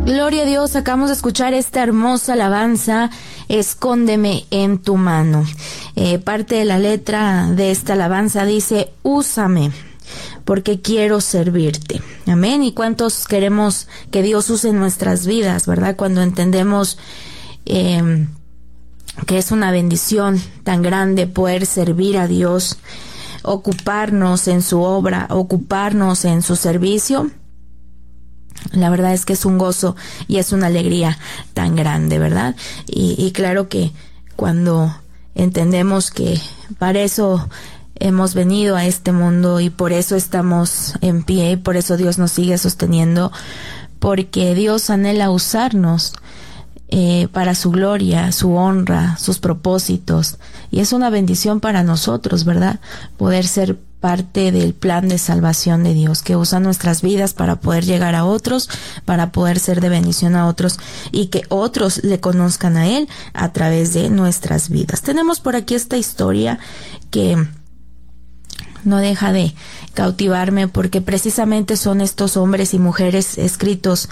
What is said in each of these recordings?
Gloria a Dios, acabamos de escuchar esta hermosa alabanza, Escóndeme en tu mano. Parte de la letra de esta alabanza dice, úsame, porque quiero servirte. Amén. ¿Y cuántos queremos que Dios use nuestras vidas, verdad? Cuando entendemos que es una bendición tan grande poder servir a Dios, ocuparnos en su obra, ocuparnos en su servicio. La verdad es que es un gozo y es una alegría tan grande, ¿verdad? Y claro que cuando entendemos que para eso hemos venido a este mundo y por eso estamos en pie y por eso Dios nos sigue sosteniendo, porque Dios anhela usarnos para su gloria, su honra, sus propósitos, y es una bendición para nosotros, ¿verdad? Poder ser parte del plan de salvación de Dios, que usa nuestras vidas para poder llegar a otros, para poder ser de bendición a otros y que otros le conozcan a Él a través de nuestras vidas. Tenemos por aquí esta historia que no deja de cautivarme porque precisamente son estos hombres y mujeres escritos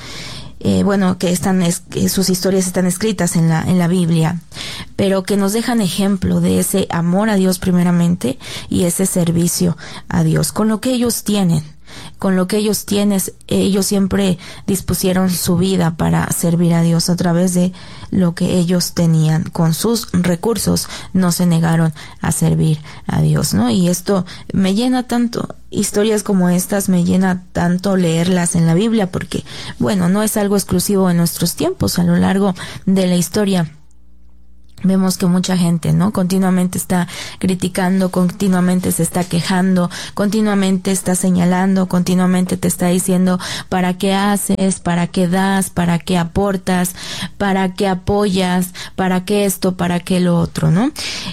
que sus historias están escritas en la Biblia, pero que nos dejan ejemplo de ese amor a Dios primeramente y ese servicio a Dios. Con lo que ellos tienen, ellos siempre dispusieron su vida para servir a Dios a través de lo que ellos tenían. Con sus recursos no se negaron a servir a Dios, ¿no? Y esto me llena tanto, historias como estas me llena tanto leerlas en la Biblia, porque, bueno, no es algo exclusivo de nuestros tiempos. A lo largo de la historia vemos que mucha gente, ¿no? Continuamente está criticando, continuamente se está quejando, continuamente está señalando, continuamente te está diciendo para qué haces, para qué das, para qué aportas, para qué apoyas, para qué esto, para qué lo otro, ¿no?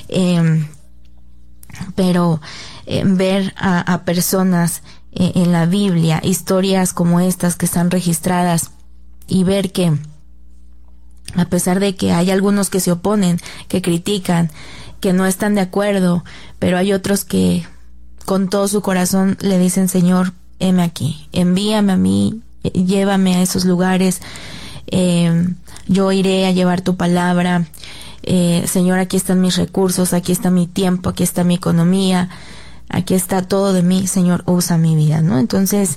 Pero ver a personas en la Biblia, historias como estas que están registradas, y ver que a pesar de que hay algunos que se oponen, que critican, que no están de acuerdo, pero hay otros que con todo su corazón le dicen, Señor, heme aquí, envíame a mí, llévame a esos lugares, yo iré a llevar tu palabra, Señor, aquí están mis recursos, aquí está mi tiempo, aquí está mi economía, aquí está todo de mí, Señor, usa mi vida, ¿no? Entonces,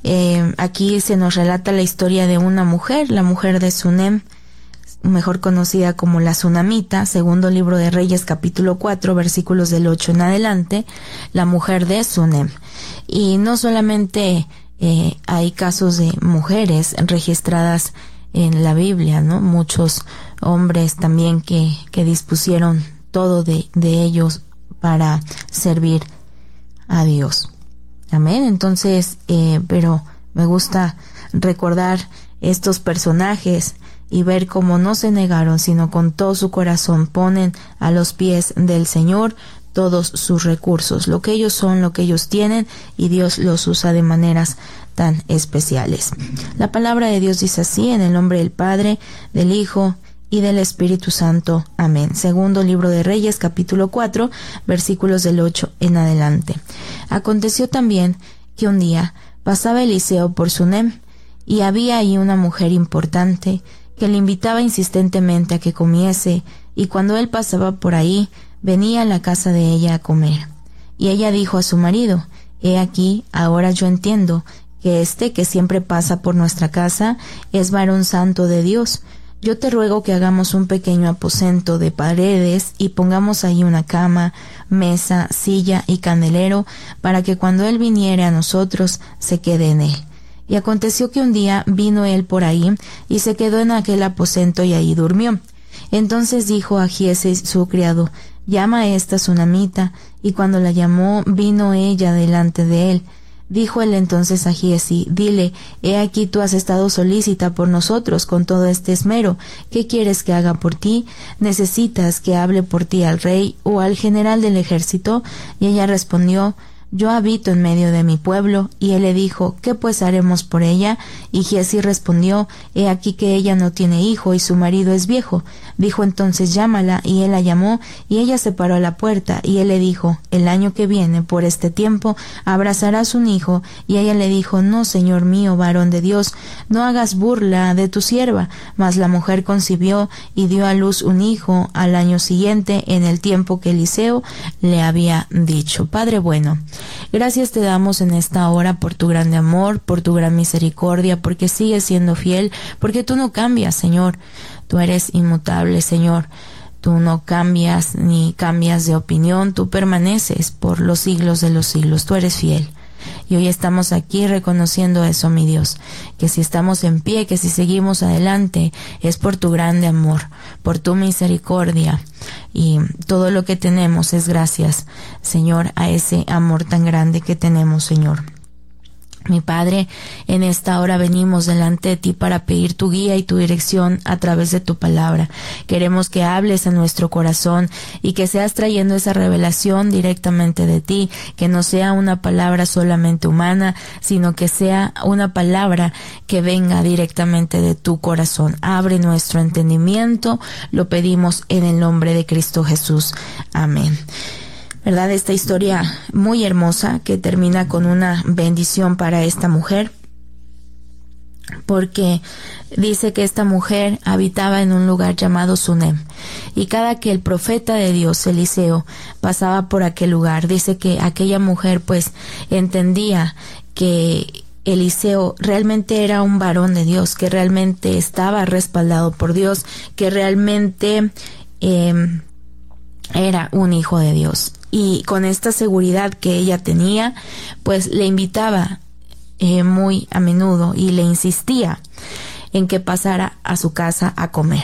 aquí se nos relata la historia de una mujer, la mujer de Sunem, mejor conocida como la Sunamita, segundo libro de Reyes, capítulo 4, versículos del 8 en adelante, la mujer de Sunem. Y no solamente hay casos de mujeres registradas en la Biblia, ¿no? Muchos hombres también que dispusieron todo de ellos para servir a Dios. Amén. Entonces, pero me gusta recordar estos personajes y ver cómo no se negaron, sino con todo su corazón ponen a los pies del Señor todos sus recursos, lo que ellos son, lo que ellos tienen, y Dios los usa de maneras tan especiales. La palabra de Dios dice así, en el nombre del Padre, del Hijo y del Espíritu Santo. Amén. Segundo libro de Reyes, capítulo 4, versículos del 8 en adelante. Aconteció también que un día pasaba Eliseo por Sunem, y había ahí una mujer importante que le invitaba insistentemente a que comiese, y cuando él pasaba por ahí, venía a la casa de ella a comer. Y ella dijo a su marido, he aquí, ahora yo entiendo que este que siempre pasa por nuestra casa es varón santo de Dios. Yo te ruego que hagamos un pequeño aposento de paredes y pongamos ahí una cama, mesa, silla y candelero, para que cuando él viniere a nosotros se quede en él. Y aconteció que un día vino él por ahí, y se quedó en aquel aposento, y ahí durmió. Entonces dijo a Giezi su criado, llama a esta Sunamita, y cuando la llamó, vino ella delante de él. Dijo él entonces a Giezi, dile, he aquí tú has estado solícita por nosotros con todo este esmero. ¿Qué quieres que haga por ti? ¿Necesitas que hable por ti al rey o al general del ejército? Y ella respondió, yo habito en medio de mi pueblo. Y él le dijo, ¿qué pues haremos por ella? Y Giezi respondió, he aquí que ella no tiene hijo y su marido es viejo. Dijo entonces, llámala. Y él la llamó, y ella se paró a la puerta. Y él le dijo, el año que viene, por este tiempo, abrazarás un hijo. Y ella le dijo, no, señor mío, varón de Dios, no hagas burla de tu sierva. Mas la mujer concibió y dio a luz un hijo al año siguiente, en el tiempo que Eliseo le había dicho. Padre bueno, gracias te damos en esta hora por tu grande amor, por tu gran misericordia, porque sigues siendo fiel, porque tú no cambias, Señor. Tú eres inmutable, Señor. Tú no cambias ni cambias de opinión, tú permaneces por los siglos de los siglos, tú eres fiel. Y hoy estamos aquí reconociendo eso, mi Dios, que si estamos en pie, que si seguimos adelante, es por tu grande amor, por tu misericordia, y todo lo que tenemos es gracias, Señor, a ese amor tan grande que tenemos, Señor. Mi Padre, en esta hora venimos delante de ti para pedir tu guía y tu dirección a través de tu palabra. Queremos que hables a nuestro corazón y que seas trayendo esa revelación directamente de ti, que no sea una palabra solamente humana, sino que sea una palabra que venga directamente de tu corazón. Abre nuestro entendimiento, lo pedimos en el nombre de Cristo Jesús. Amén. ¿Verdad? Esta historia muy hermosa que termina con una bendición para esta mujer, porque dice que esta mujer habitaba en un lugar llamado Sunem, y cada que el profeta de Dios, Eliseo, pasaba por aquel lugar, dice que aquella mujer pues entendía que Eliseo realmente era un varón de Dios, que realmente estaba respaldado por Dios, que realmente era un hijo de Dios. Y con esta seguridad que ella tenía, pues le invitaba muy a menudo y le insistía en que pasara a su casa a comer.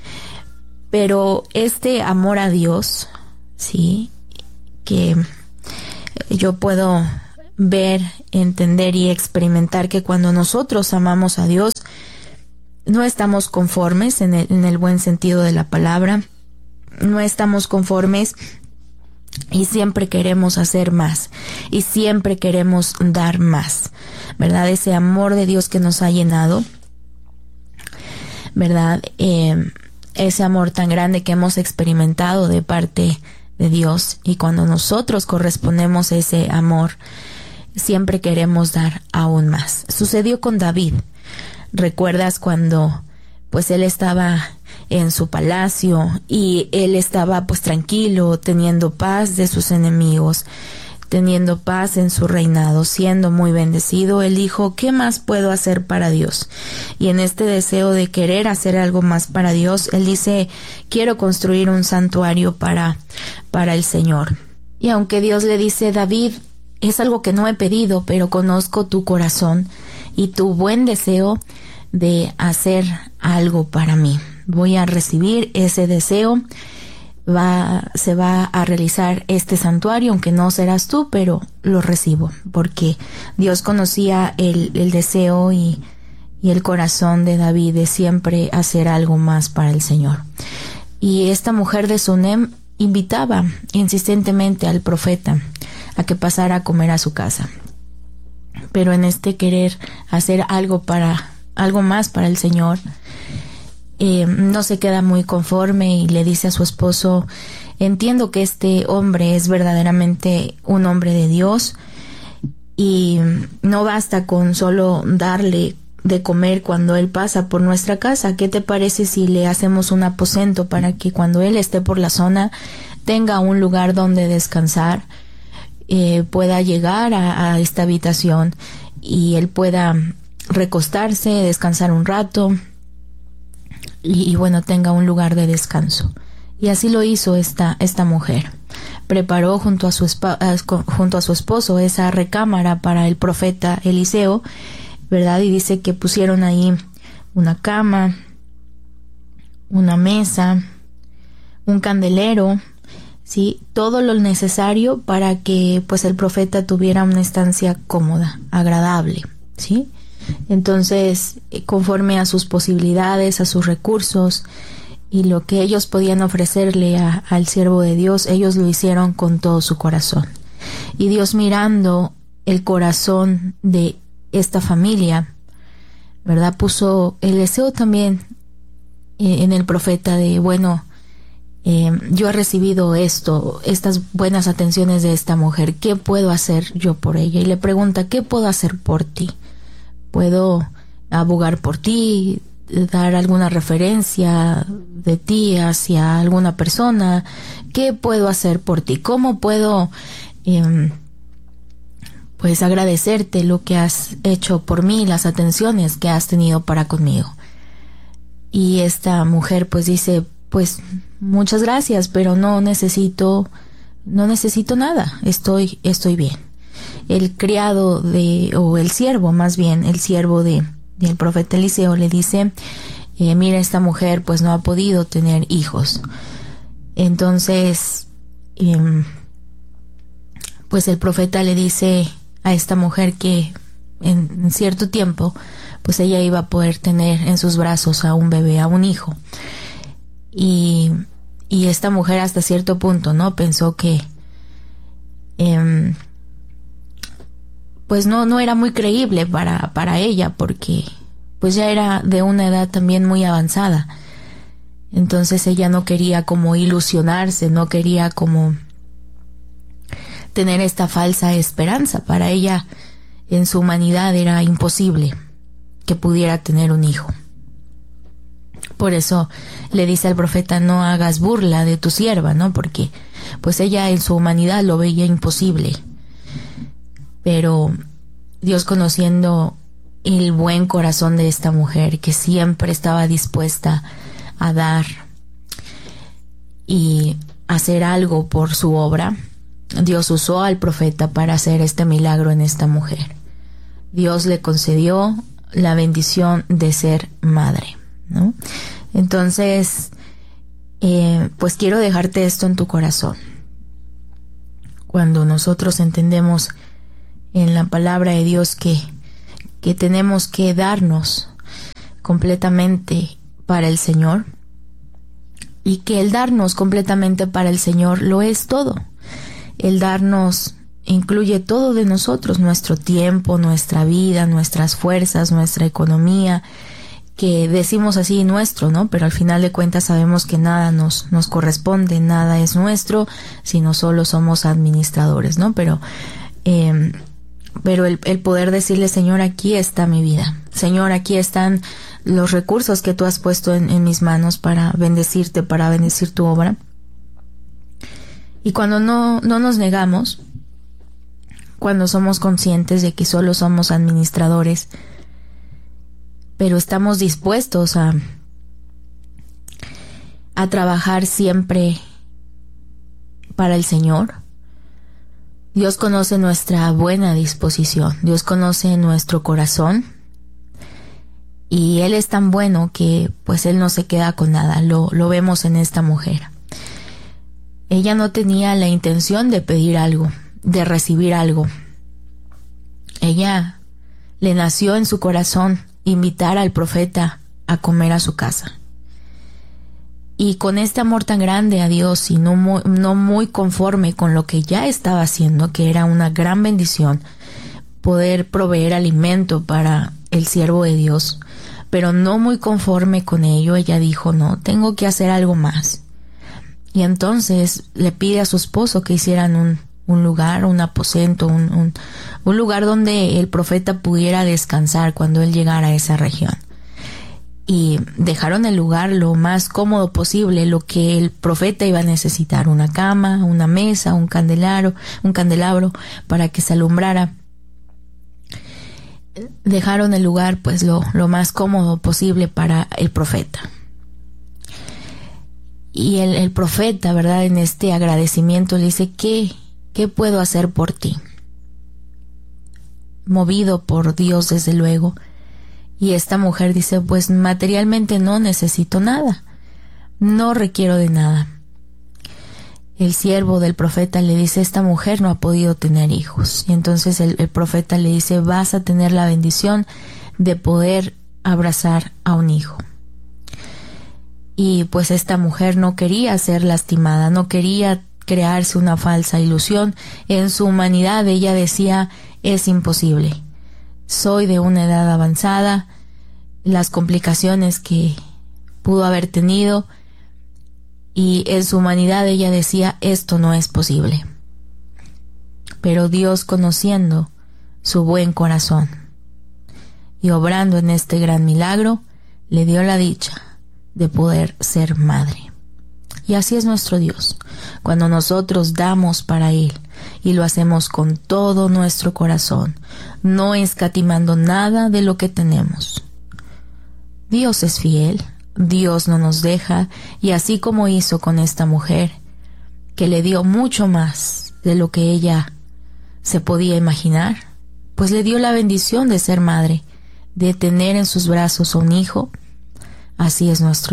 Pero este amor a Dios, sí, que yo puedo ver, entender y experimentar, que cuando nosotros amamos a Dios, no estamos conformes en el buen sentido de la palabra, no estamos conformes y siempre queremos hacer más y siempre queremos dar más, ¿verdad? Ese amor de Dios que nos ha llenado, ¿verdad? Ese amor tan grande que hemos experimentado de parte de Dios, y cuando nosotros correspondemos a ese amor, siempre queremos dar aún más. Sucedió con David. ¿Recuerdas cuando pues él estaba en su palacio y él estaba pues tranquilo, teniendo paz de sus enemigos, teniendo paz en su reinado, siendo muy bendecido? Él dijo, ¿qué más puedo hacer para Dios? Y en este deseo de querer hacer algo más para Dios, él dice, quiero construir un santuario para el Señor. Y aunque Dios le dice, David, es algo que no he pedido, pero conozco tu corazón y tu buen deseo de hacer algo para mí. Voy a recibir ese deseo, se va a realizar este santuario, aunque no serás tú, pero lo recibo, porque Dios conocía el deseo y el corazón de David de siempre hacer algo más para el Señor. Y esta mujer de Sunem invitaba insistentemente al profeta a que pasara a comer a su casa, pero en este querer hacer algo más para el Señor, no se queda muy conforme y le dice a su esposo, entiendo que este hombre es verdaderamente un hombre de Dios y no basta con solo darle de comer cuando él pasa por nuestra casa. ¿Qué te parece si le hacemos un aposento para que cuando él esté por la zona tenga un lugar donde descansar, pueda llegar a esta habitación y él pueda recostarse, descansar un rato y bueno, tenga un lugar de descanso? Y así lo hizo esta mujer. Preparó junto a su esposo esa recámara para el profeta Eliseo, ¿verdad? Y dice que pusieron ahí una cama, una mesa, un candelero, ¿sí? Todo lo necesario para que pues el profeta tuviera una estancia cómoda, agradable, ¿sí? Entonces, conforme a sus posibilidades, a sus recursos y lo que ellos podían ofrecerle al siervo de Dios, ellos lo hicieron con todo su corazón. Y Dios, mirando el corazón de esta familia, ¿verdad?, puso el deseo también en el profeta de, bueno, yo he recibido estas buenas atenciones de esta mujer, ¿qué puedo hacer yo por ella? Y le pregunta, ¿qué puedo hacer por ti? ¿Puedo abogar por ti? ¿Dar alguna referencia de ti hacia alguna persona? ¿Qué puedo hacer por ti? ¿Cómo puedo pues agradecerte lo que has hecho por mí, las atenciones que has tenido para conmigo? Y esta mujer pues dice, pues muchas gracias, pero no necesito nada, estoy bien. El criado o el siervo más bien, el siervo del profeta Eliseo le dice, mira, esta mujer pues no ha podido tener hijos. Entonces, pues el profeta le dice a esta mujer que en cierto tiempo pues ella iba a poder tener en sus brazos a un bebé, a un hijo. Y esta mujer hasta cierto punto, ¿no?, pensó que pues no era muy creíble para ella, porque pues ya era de una edad también muy avanzada. Entonces ella no quería como ilusionarse, no quería como tener esta falsa esperanza. Para ella, en su humanidad, era imposible que pudiera tener un hijo. Por eso le dice al profeta, no hagas burla de tu sierva, ¿no? Porque pues ella en su humanidad lo veía imposible. Pero Dios, conociendo el buen corazón de esta mujer, que siempre estaba dispuesta a dar y hacer algo por su obra, Dios usó al profeta para hacer este milagro en esta mujer. Dios le concedió la bendición de ser madre, ¿no? Entonces, pues quiero dejarte esto en tu corazón. Cuando nosotros entendemos en la palabra de Dios que tenemos que darnos completamente para el Señor, y que el darnos completamente para el Señor lo es todo. El darnos incluye todo de nosotros, nuestro tiempo, nuestra vida, nuestras fuerzas, nuestra economía, que decimos así nuestro, ¿no? Pero al final de cuentas sabemos que nada nos corresponde, nada es nuestro, sino solo somos administradores, ¿no? Pero el poder decirle, Señor, aquí está mi vida. Señor, aquí están los recursos que tú has puesto en mis manos para bendecirte, para bendecir tu obra. Y cuando no nos negamos, cuando somos conscientes de que solo somos administradores, pero estamos dispuestos a trabajar siempre para el Señor, Dios conoce nuestra buena disposición, Dios conoce nuestro corazón, y Él es tan bueno que pues Él no se queda con nada. Lo vemos en esta mujer. Ella no tenía la intención de pedir algo, de recibir algo. Ella le nació en su corazón invitar al profeta a comer a su casa. Y con este amor tan grande a Dios, y no muy conforme con lo que ya estaba haciendo, que era una gran bendición poder proveer alimento para el siervo de Dios, pero no muy conforme con ello, ella dijo, no, tengo que hacer algo más. Y entonces le pide a su esposo que hicieran un lugar, un aposento, un lugar donde el profeta pudiera descansar cuando él llegara a esa región. Y dejaron el lugar lo más cómodo posible, lo que el profeta iba a necesitar: una cama, una mesa, un candelabro para que se alumbrara. Dejaron el lugar pues lo más cómodo posible para el profeta. Y el profeta, ¿verdad?, en este agradecimiento le dice, ¿qué puedo hacer por ti? Movido por Dios, desde luego. Y esta mujer dice, pues materialmente no necesito nada, no requiero de nada. El siervo del profeta le dice, esta mujer no ha podido tener hijos. Y entonces el profeta le dice, vas a tener la bendición de poder abrazar a un hijo. Y pues esta mujer no quería ser lastimada, no quería crearse una falsa ilusión. En su humanidad ella decía, es imposible. Soy de una edad avanzada, las complicaciones que pudo haber tenido, y en su humanidad ella decía, esto no es posible. Pero Dios, conociendo su buen corazón y obrando en este gran milagro, le dio la dicha de poder ser madre. Y así es nuestro Dios. Cuando nosotros damos para Él y lo hacemos con todo nuestro corazón, no escatimando nada de lo que tenemos. Dios es fiel, Dios no nos deja, y así como hizo con esta mujer, que le dio mucho más de lo que ella se podía imaginar, pues le dio la bendición de ser madre, de tener en sus brazos a un hijo. Así es nuestro